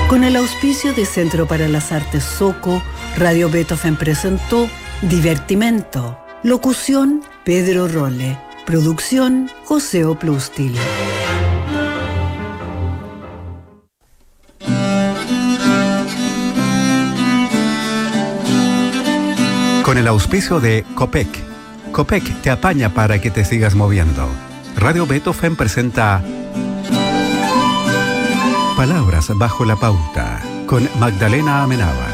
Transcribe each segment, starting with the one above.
Con el auspicio de Centro para las Artes Soco, Radio Beethoven presentó Divertimento. Locución, Pedro Rolle. Producción, José Oplustil. Con el auspicio de Copec. Copec te apaña para que te sigas moviendo. Radio Beethoven presenta Palabras bajo la pauta, con Magdalena Amenábar.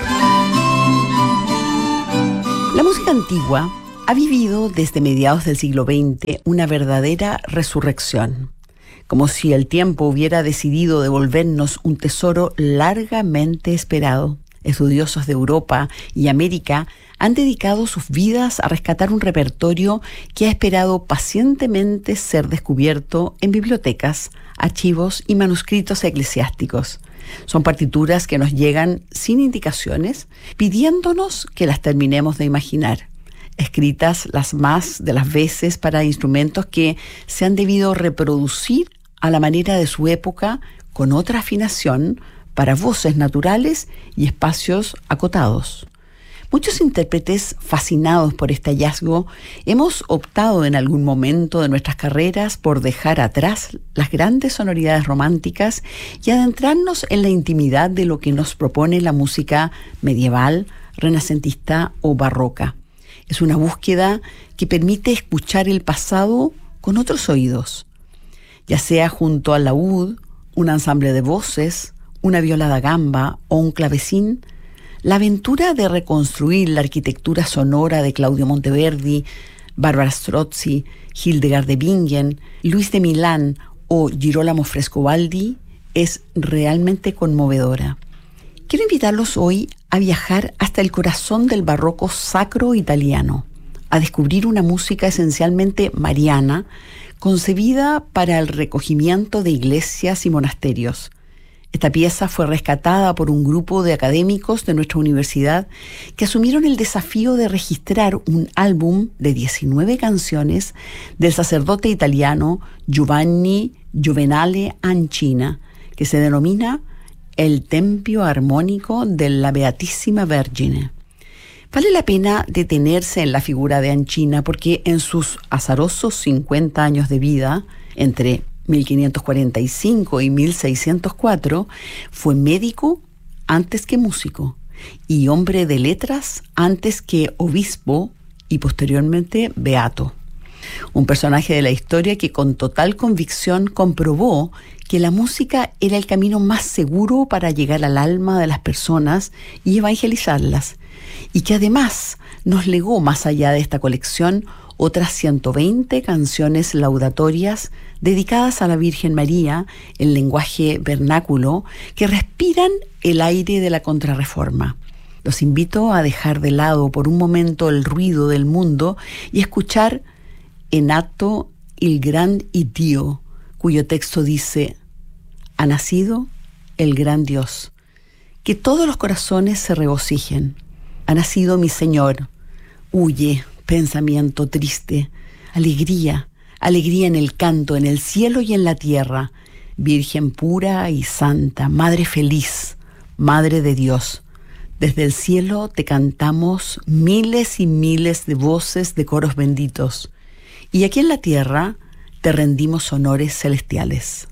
La música antigua ha vivido desde mediados del siglo XX una verdadera resurrección, como si el tiempo hubiera decidido devolvernos un tesoro largamente esperado. Estudiosos de Europa y América han dedicado sus vidas a rescatar un repertorio que ha esperado pacientemente ser descubierto en bibliotecas, archivos y manuscritos eclesiásticos. Son partituras que nos llegan sin indicaciones, pidiéndonos que las terminemos de imaginar. Escritas las más de las veces para instrumentos que se han debido reproducir a la manera de su época, con otra afinación, para voces naturales y espacios acotados. Muchos intérpretes fascinados por este hallazgo hemos optado en algún momento de nuestras carreras por dejar atrás las grandes sonoridades románticas y adentrarnos en la intimidad de lo que nos propone la música medieval, renacentista o barroca. Es una búsqueda que permite escuchar el pasado con otros oídos, ya sea junto al laúd, un ensamble de voces, una viola da gamba o un clavecín. La aventura de reconstruir la arquitectura sonora de Claudio Monteverdi, Barbara Strozzi, Hildegard de Bingen, Luis de Milán o Girolamo Frescobaldi es realmente conmovedora. Quiero invitarlos hoy a viajar hasta el corazón del barroco sacro italiano, a descubrir una música esencialmente mariana, concebida para el recogimiento de iglesias y monasterios. Esta pieza fue rescatada por un grupo de académicos de nuestra universidad que asumieron el desafío de registrar un álbum de 19 canciones del sacerdote italiano Giovanni Giovenale Ancina, que se denomina El Tempio Armónico de la Beatísima Vergine. Vale la pena detenerse en la figura de Ancina porque en sus azarosos 50 años de vida, entre 1545 y 1604, fue médico antes que músico y hombre de letras antes que obispo y posteriormente beato. Un personaje de la historia que con total convicción comprobó que la música era el camino más seguro para llegar al alma de las personas y evangelizarlas, y que además nos legó, más allá de esta colección, otras 120 canciones laudatorias dedicadas a la Virgen María en lenguaje vernáculo que respiran el aire de la Contrarreforma. Los invito a dejar de lado por un momento el ruido del mundo y escuchar En atto il gran Iddio, cuyo texto dice: ha nacido el gran Dios. Que todos los corazones se regocijen. Ha nacido mi Señor. Huye, pensamiento triste, alegría, alegría en el canto, en el cielo y en la tierra. Virgen pura y santa, Madre feliz, Madre de Dios. Desde el cielo te cantamos miles y miles de voces de coros benditos. Y aquí en la tierra te rendimos honores celestiales.